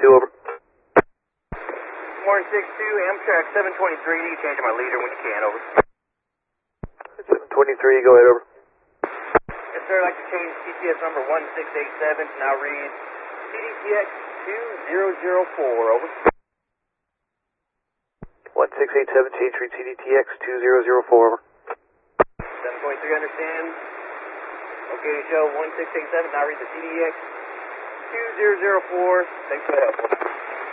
over. Morning 6-2, Amtrak 723, do you change my leader when you can, over. 723, go ahead, over. Yes, sir, I'd like to change TTS number 1687 to now read CDTX 2004, over. 1687, change read CDTX 2004, over. 723, understand. Okay, show 1687, now read the CDX 2004. Thanks for the help.